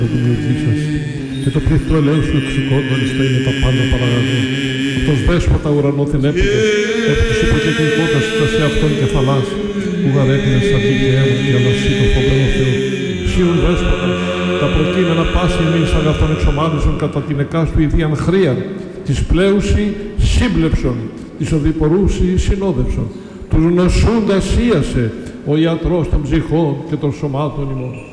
Και το πλήθο ελέου σου εξοικόντων είναι τα πάντα παραγωγή. Αυτός δέσποτα ουρανόθεν έπαιζε, έπαιξε υποκεκρικότας σε αυτόν και θαλάσσι, που γαρέπινες αντί και αίμα για να σύ το φοβερό Θεό. Σίουν δέσποτα, τα προκείμενα πάση εμείς αγαθών εξομάλισον κατά την εκάστου ιδίαν χρήαν, της πλέουσι σύμπλεψον, της οδηπορούσι συνόδευσον, τους νοσούντας ίασε ο ιατρός των ψυχών και των σωμάτων ημών.